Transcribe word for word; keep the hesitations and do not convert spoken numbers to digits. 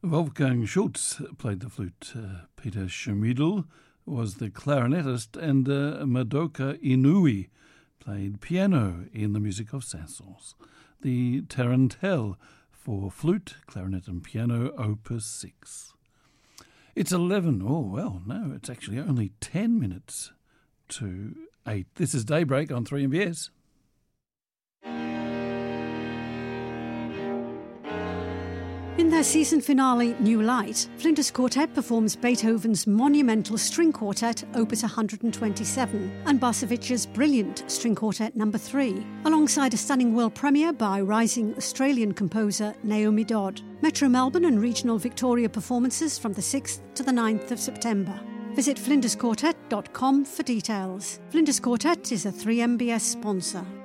Wolfgang Schultz played the flute. Uh, Peter Schmidl was the clarinetist, and uh, Madoka Inui played piano in the music of Saint-Saëns. The Tarantelle for flute, clarinet and piano, opus six. It's eleven, oh well, no, it's actually only ten minutes to eight. This is Daybreak on three M B S. In their season finale, New Light, Flinders Quartet performs Beethoven's monumental string quartet, opus one hundred twenty-seven, and Barsevich's brilliant string quartet number three, alongside a stunning world premiere by rising Australian composer Naomi Dodd. Metro Melbourne and regional Victoria performances from the sixth to the ninth of September. Visit flinders quartet dot com for details. Flinders Quartet is a three M B S sponsor.